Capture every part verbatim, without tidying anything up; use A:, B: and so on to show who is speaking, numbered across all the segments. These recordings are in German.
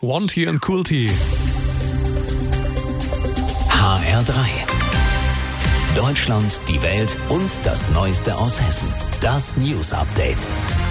A: Wanty und Coolty.
B: H R drei. Deutschland, die Welt und das Neueste aus Hessen. Das News Update.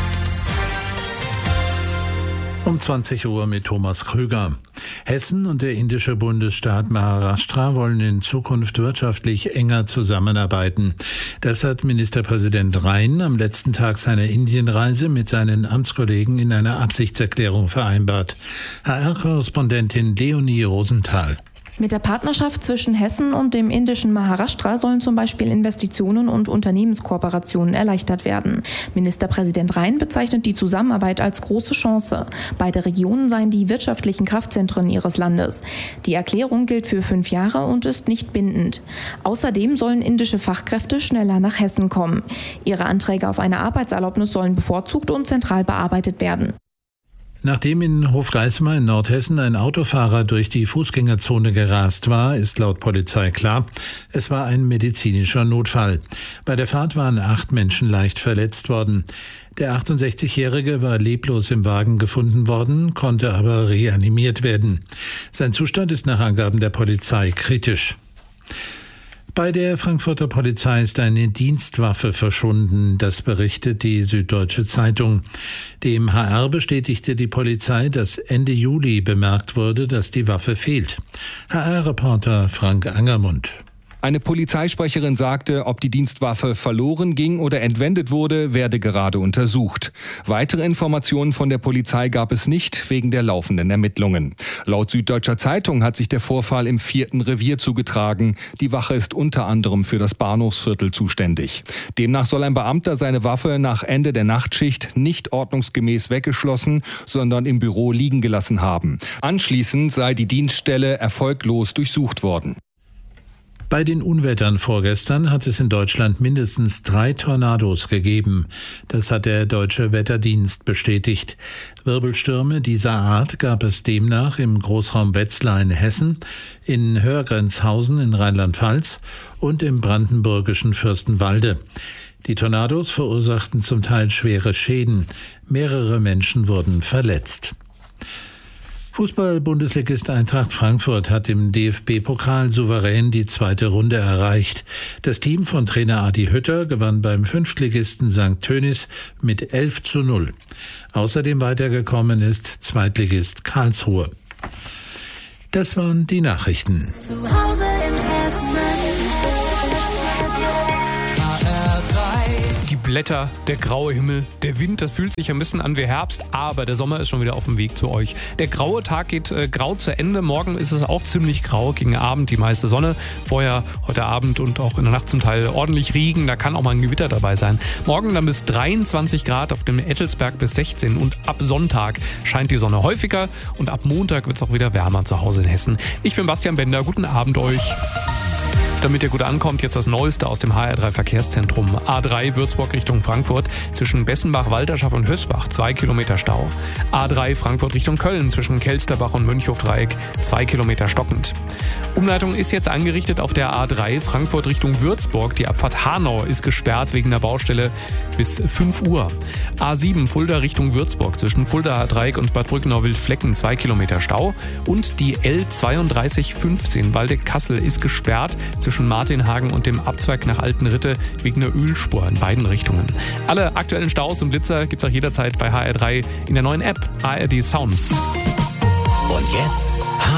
C: Um zwanzig Uhr mit Thomas Krüger. Hessen und der indische Bundesstaat Maharashtra wollen in Zukunft wirtschaftlich enger zusammenarbeiten. Das hat Ministerpräsident Rhein am letzten Tag seiner Indienreise mit seinen Amtskollegen in einer Absichtserklärung vereinbart. H R-Korrespondentin Leonie Rosenthal.
D: Mit der Partnerschaft zwischen Hessen und dem indischen Maharashtra sollen zum Beispiel Investitionen und Unternehmenskooperationen erleichtert werden. Ministerpräsident Rhein bezeichnet die Zusammenarbeit als große Chance. Beide Regionen seien die wirtschaftlichen Kraftzentren ihres Landes. Die Erklärung gilt für fünf Jahre und ist nicht bindend. Außerdem sollen indische Fachkräfte schneller nach Hessen kommen. Ihre Anträge auf eine Arbeitserlaubnis sollen bevorzugt und zentral bearbeitet werden.
C: Nachdem in Hofgeismar in Nordhessen ein Autofahrer durch die Fußgängerzone gerast war, ist laut Polizei klar, es war ein medizinischer Notfall. Bei der Fahrt waren acht Menschen leicht verletzt worden. Der achtundsechzigjährige war leblos im Wagen gefunden worden, konnte aber reanimiert werden. Sein Zustand ist nach Angaben der Polizei kritisch. Bei der Frankfurter Polizei ist eine Dienstwaffe verschwunden, das berichtet die Süddeutsche Zeitung. Dem H R bestätigte die Polizei, dass Ende Juli bemerkt wurde, dass die Waffe fehlt. H R-Reporter Frank Angermund.
E: Eine Polizeisprecherin sagte, ob die Dienstwaffe verloren ging oder entwendet wurde, werde gerade untersucht. Weitere Informationen von der Polizei gab es nicht, wegen der laufenden Ermittlungen. Laut Süddeutscher Zeitung hat sich der Vorfall im vierten Revier zugetragen. Die Wache ist unter anderem für das Bahnhofsviertel zuständig. Demnach soll ein Beamter seine Waffe nach Ende der Nachtschicht nicht ordnungsgemäß weggeschlossen, sondern im Büro liegen gelassen haben. Anschließend sei die Dienststelle erfolglos durchsucht worden.
C: Bei den Unwettern vorgestern hat es in Deutschland mindestens drei Tornados gegeben. Das hat der Deutsche Wetterdienst bestätigt. Wirbelstürme dieser Art gab es demnach im Großraum Wetzlar in Hessen, in Hörgrenzhausen in Rheinland-Pfalz und im brandenburgischen Fürstenwalde. Die Tornados verursachten zum Teil schwere Schäden. Mehrere Menschen wurden verletzt. Fußball-Bundesligist Eintracht Frankfurt hat im D F B-Pokal souverän die zweite Runde erreicht. Das Team von Trainer Adi Hütter gewann beim Fünftligisten Sankt Tönnies mit elf zu null. Außerdem weitergekommen ist Zweitligist Karlsruhe. Das waren die Nachrichten.
F: Zu Hause in Hessen.
A: Die Blätter, der graue Himmel, der Wind, das fühlt sich ein bisschen an wie Herbst, aber der Sommer ist schon wieder auf dem Weg zu euch. Der graue Tag geht äh, grau zu Ende, morgen ist es auch ziemlich grau, gegen Abend die meiste Sonne, vorher heute Abend und auch in der Nacht zum Teil ordentlich Regen, da kann auch mal ein Gewitter dabei sein. Morgen dann bis dreiundzwanzig Grad, auf dem Ettelsberg bis sechzehn und ab Sonntag scheint die Sonne häufiger und ab Montag wird es auch wieder wärmer zu Hause in Hessen. Ich bin Bastian Bender, guten Abend euch. Damit ihr gut ankommt, jetzt das Neueste aus dem H R drei Verkehrszentrum. A drei Würzburg Richtung Frankfurt zwischen Bessenbach, Walterschaft und Hösbach, zwei Kilometer Stau. A drei Frankfurt Richtung Köln zwischen Kelsterbach und Mönchhofdreieck, zwei Kilometer stockend. Umleitung ist jetzt angerichtet auf der A drei Frankfurt Richtung Würzburg. Die Abfahrt Hanau ist gesperrt wegen der Baustelle bis fünf Uhr. A sieben Fulda Richtung Würzburg zwischen Fuldaer Dreieck und Bad Brückenau-Wildflecken, zwei Kilometer Stau. Und die L zweiunddreißig fünfzehn Waldeck-Kassel ist gesperrt zwischen Martinhagen und dem Abzweig nach Altenritte wegen der Ölspur in beiden Richtungen. Alle aktuellen Staus und Blitzer gibt's auch jederzeit bei H R drei in der neuen App A R D Sounds.
B: Und jetzt